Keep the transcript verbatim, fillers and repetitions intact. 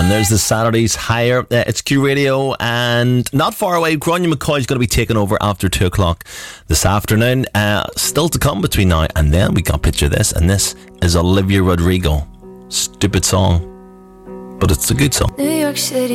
And there's the Saturdays higher. Uh, it's Q Radio, and not far away, Gráinne McCoy's going to be taking over after two o'clock this afternoon. Uh, still to come between now and then. We got picture this, and this is Olivia Rodrigo. Stupid song, but it's a good song. New York City.